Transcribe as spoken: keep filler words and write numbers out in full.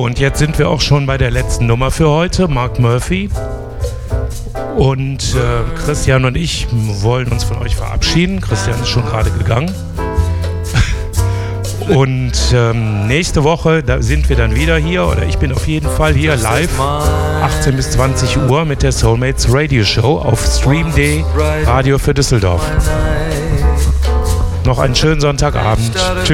und jetzt sind wir auch schon bei der letzten Nummer für heute, Mark Murphy. Und äh, Christian und ich wollen uns von euch verabschieden. Christian ist schon gerade gegangen. Und ähm, nächste Woche, da sind wir dann wieder hier, oder ich bin auf jeden Fall hier live, achtzehn bis zwanzig Uhr mit der Soulmates Radio Show auf Stream D, Radio für Düsseldorf. Noch einen schönen Sonntagabend. Tschüss.